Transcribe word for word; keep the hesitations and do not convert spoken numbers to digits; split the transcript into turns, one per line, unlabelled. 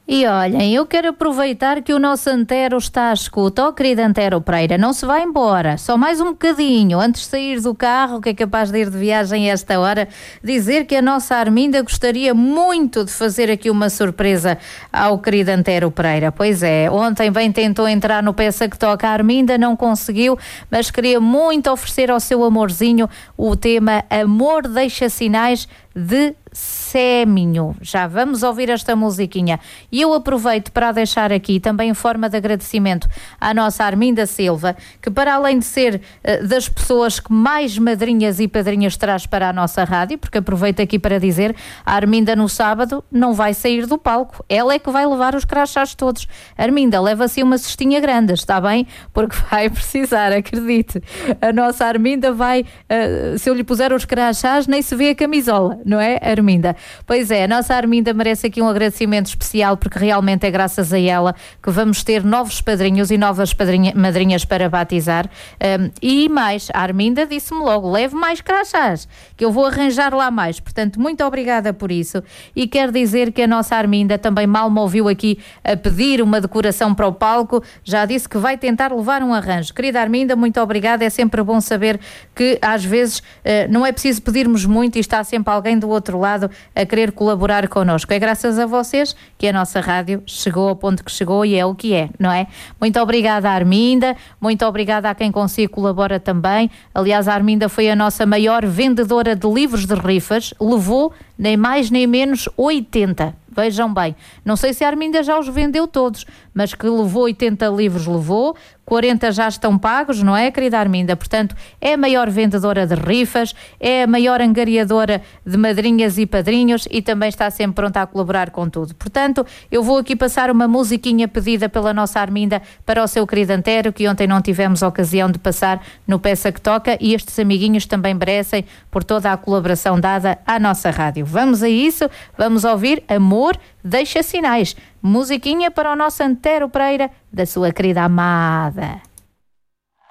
E olhem, eu quero aproveitar que o nosso Antero está à escuta. Oh, querido Antero Pereira, não se vai embora, só mais um bocadinho, antes de sair do carro, que é capaz de ir de viagem a esta hora, dizer que a nossa Arminda gostaria muito de fazer aqui uma surpresa ao querido Antero Pereira. Pois é, ontem bem tentou entrar no Peça que Toca a Arminda, não conseguiu, mas queria muito oferecer ao seu amorzinho o tema Amor Deixa Sinais, de Séminho. Já vamos ouvir esta musiquinha. E eu aproveito para deixar aqui também em forma de agradecimento à nossa Arminda Silva, que para além de ser uh, das pessoas que mais madrinhas e padrinhas traz para a nossa rádio, porque aproveito aqui para dizer, a Arminda no sábado não vai sair do palco, ela é que vai levar os crachás todos. Arminda, leva-se uma cestinha grande, está bem? Porque vai precisar, acredite. A nossa Arminda vai, uh, se eu lhe puser os crachás, nem se vê a camisola, não é, Arminda? Pois é, a nossa Arminda merece aqui um agradecimento especial, porque realmente é graças a ela que vamos ter novos padrinhos e novas padrinha, madrinhas para batizar. Um, e mais, a Arminda disse-me logo, leve mais crachás, que eu vou arranjar lá mais. Portanto, muito obrigada por isso. E quero dizer que a nossa Arminda também mal me ouviu aqui a pedir uma decoração para o palco, já disse que vai tentar levar um arranjo. Querida Arminda, muito obrigada, é sempre bom saber que às vezes uh, não é preciso pedirmos muito e está sempre alguém do outro lado a querer colaborar connosco. É graças a vocês que a nossa rádio chegou ao ponto que chegou e é o que é, não é? Muito obrigada à Arminda, muito obrigada a quem consigo colabora também. Aliás, a Arminda foi a nossa maior vendedora de livros de rifas, levou nem mais nem menos oitenta. Vejam bem, não sei se a Arminda já os vendeu todos, mas que levou oitenta livros, levou, quarenta já estão pagos, não é, querida Arminda? Portanto, é a maior vendedora de rifas, é a maior angariadora de madrinhas e padrinhos e também está sempre pronta a colaborar com tudo. Portanto, eu vou aqui passar uma musiquinha pedida pela nossa Arminda para o seu querido Antero, que ontem não tivemos ocasião de passar no Peça que Toca, e estes amiguinhos também merecem por toda a colaboração dada à nossa rádio. Vamos a isso, vamos ouvir Amor Deixa Sinais. Musiquinha para o nosso Antero Pereira, da sua querida amada.